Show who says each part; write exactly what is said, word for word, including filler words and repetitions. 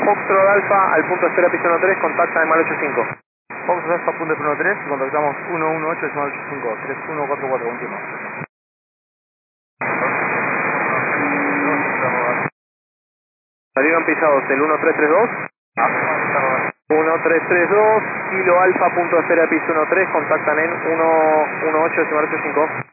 Speaker 1: Foxtrot Alfa al punto de espera piso uno tres, contacta en mal ochenta y cinco.
Speaker 2: Foxtrot Alfa punto uno tres, contactamos uno uno ocho decimal ochenta y cinco, tres uno cuatro cuatro, último.
Speaker 1: Salieron pisados el uno tres tres dos. uno tres tres dos, Kilo Alfa punto de espera piso uno tres, contactan en uno uno ocho decimal ochenta y cinco.